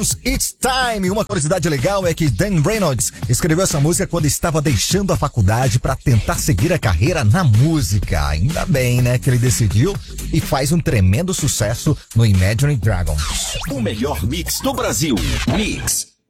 It's Time. Uma curiosidade legal é que Dan Reynolds escreveu essa música quando estava deixando a faculdade para tentar seguir a carreira na música. Ainda bem, né, que ele decidiu e faz um tremendo sucesso no Imagine Dragons. O melhor mix do Brasil. Mix